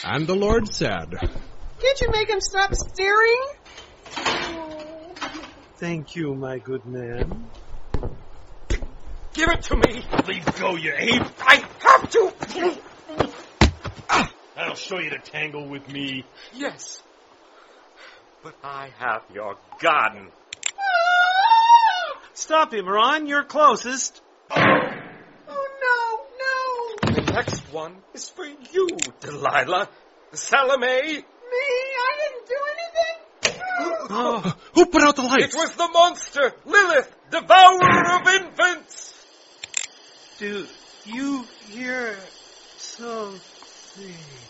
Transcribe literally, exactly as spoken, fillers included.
And the Lord said, Can't you make him stop staring? Thank you, my good man. Give it to me. Leave go, you ape. I have to. Ah, I'll show you to tangle with me. Yes. But I have your gun. Stop him, Ron. You're closest. Oh, no, no. The next one is for you, Delilah. Salome. Me? I didn't do anything. oh, Who put out the lights? It was the monster, Lilith, devourer of infants. Do you hear something?